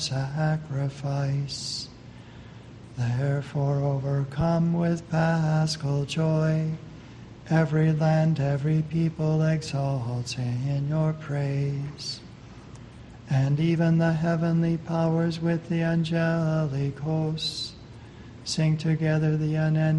sacrifice. Therefore, overcome with paschal joy, every land, every people exalts in your praise. And even the heavenly powers with the angelic hosts sing together the unending